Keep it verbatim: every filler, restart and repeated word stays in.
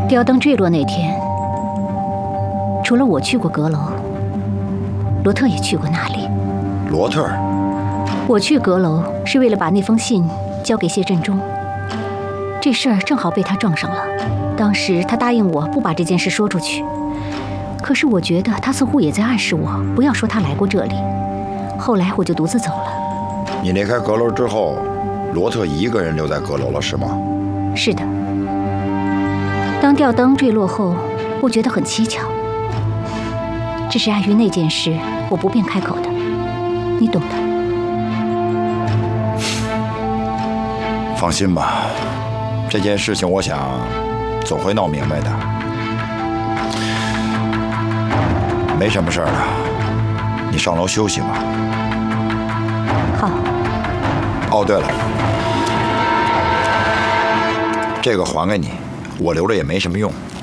吊灯坠落那天，除了我去过阁楼，罗特也去过那里。 罗特？ 我去阁楼是为了把那封信交给谢振中，这事儿正好被他撞上了。当时他答应我不把这件事说出去，可是我觉得他似乎也在暗示我不要说他来过这里。后来我就独自走了。 你离开阁楼之后，罗特一个人留在阁楼了，是吗？ 是的。当吊灯坠落后，我觉得很蹊跷，只是碍于那件事，我不便开口的，你懂的。 放心吧，这件事情我想总会闹明白的。没什么事儿了，你上楼休息吧。 好。 哦，对了，这个还给你，我留着也没什么用，